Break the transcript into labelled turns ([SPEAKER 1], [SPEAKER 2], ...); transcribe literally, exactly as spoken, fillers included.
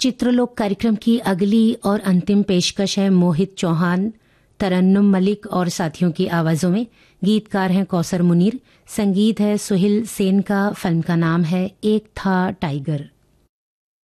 [SPEAKER 1] चित्रलोक कार्यक्रम की अगली और अंतिम पेशकश है मोहित चौहान, तरन्नुम मलिक और साथियों की आवाजों में। गीतकार हैं कौसर मुनीर, संगीत है सुहिल सेन का, फिल्म का नाम है एक था टाइगर।